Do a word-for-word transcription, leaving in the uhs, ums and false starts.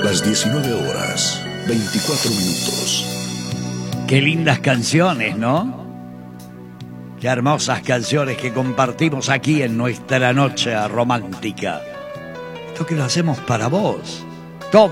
Las diecinueve horas, veinticuatro minutos. Qué lindas canciones, ¿no? Qué hermosas canciones que compartimos aquí en nuestra noche romántica. Esto que lo hacemos para vos.